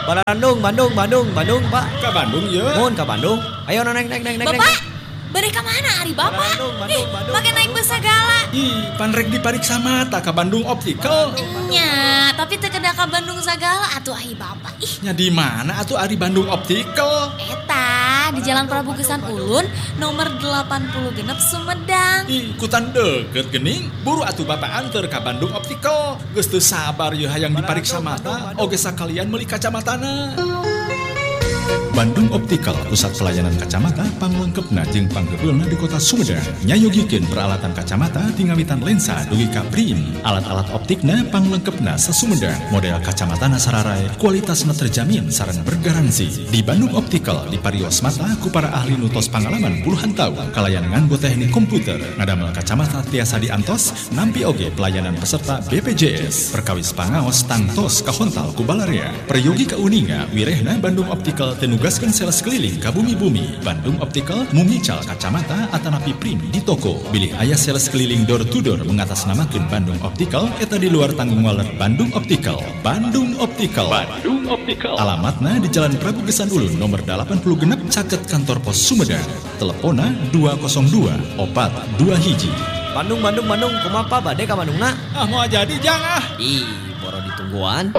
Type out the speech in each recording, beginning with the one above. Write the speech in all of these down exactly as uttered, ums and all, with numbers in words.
Bandung, Bandung, Bandung, Bandung, Pak. Ke Bandung ya? Mohon ke Bandung. Ayo naik, naik, naik, naik. Bapak, bari ka mana hari Bapak? Bandung, Bandung, Ih, Bandung, pakai naik Bandung. bus segala. Ih, panrek dipariksa mata ke Bandung Optical. Nya, tapi teu kedah ka Bandung segala atuh ahi Bapak. Ih, Nya di mana atuh ari Bandung Optical? eta di Jalan Prabu Gesan Ulun nomor delapan puluh genep Sumedang. Ih, kutan deket gening. Buru atuh Bapak anter ke Bandung Optical. Geus teu sabar yeuh hayang dipariksa mata, oge sakalian meuli kacamatana. Bandung Optical, pusat pelayanan kacamata panglengkepna jeung panggeulna di kota Sumedang. Nyayogikeun peralatan kacamata tingawitan lensa dugi ka prim. Alat-alat optikna panglengkepna sasumedang. Model kacamatana sararay, kualitasna terjamin sareng bergaransi. Di Bandung Optical diparios mata ku para ahli nutos pangalaman puluhan tahun kalayan nganggo teknik komputer. Ngadamel kacamata tiasa diantos, nampi oge pelayanan peserta B P J S. Perkawis pangaos tangtos kahontal ku balarea. Prayogi kauninga wirehna Bandung Optical tenugaskeun sales keliling ka bumi-bumi. Bandung Optical mungical kacamata atanapi prim di toko. Bilih aya sales keliling door to door mengatasnamakeun Bandung Optical eta di luar tanggung waler Bandung Optical. Bandung Optical. Bandung Optical. Alamatna di Jalan Prabu Gesan Ulun nomor delapan puluh genep caket kantor pos Sumedang. Telepona dua nol dua opat dua hiji. Bandung, Bandung, Bandung. Kumaha bade ka Bandungna? Ah mau jadi jang ah. Ih, boro ditungguan.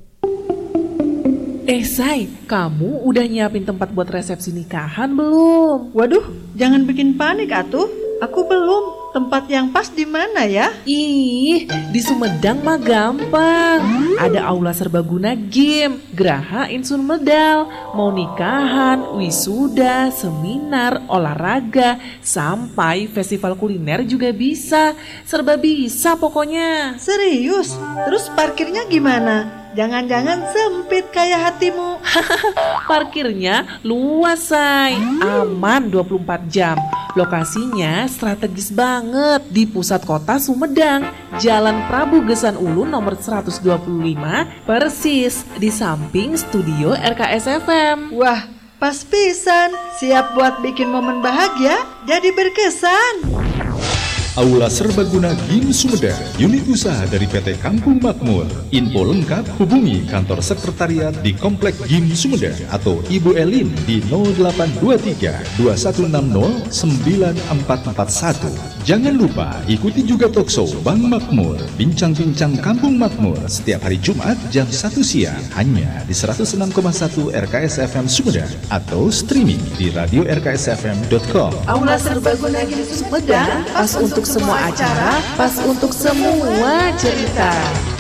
Eh Say, kamu udah nyiapin tempat buat resepsi nikahan belum? Waduh, jangan bikin panik atuh. Aku belum. Tempat yang pas di mana ya? Ih, di Sumedang mah gampang. Ada aula serbaguna gym, geraha insun medal, mau nikahan, wisuda, seminar, olahraga, sampai festival kuliner juga bisa. Serba bisa pokoknya. Serius? Terus parkirnya gimana? Jangan-jangan sempit kayak hatimu. Parkirnya luas, Say. Aman dua puluh empat jam. Lokasinya strategis banget di pusat kota Sumedang. Jalan Prabu Gesan Ulun nomor seratus dua puluh lima, persis di samping studio R K S F M. Wah, pas pisan. Siap buat bikin momen bahagia jadi berkesan. Aula Serbaguna Gym Sumedang, unit usaha dari P T Kampung Makmur. Info lengkap hubungi kantor sekretariat di Komplek Gym Sumedang atau Ibu Elin di nol delapan dua tiga dua satu enam nol sembilan empat empat satu. Jangan lupa ikuti juga talkshow Bang Makmur, bincang-bincang Kampung Makmur setiap hari Jumat jam satu siang hanya di seratus enam koma satu R K S F M Sumedang atau streaming di radio r k s f m dot com. Aula Serbaguna Gym Sumedang, Pas untuk semua acara, pas untuk semua cerita.